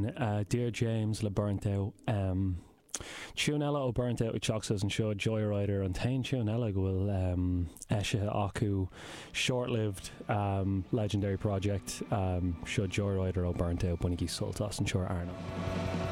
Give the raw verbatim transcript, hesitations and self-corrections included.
sin uh, Dear James le Burnt Out. Um, Tún eile ó Burnt Out ag teachtas an seo Joyrider an tain tún eile go bhfuil um, eisithe acu short-lived um, legendary project um, seo Joyrider ó Burnt Out bunig í soltas an seo Arno.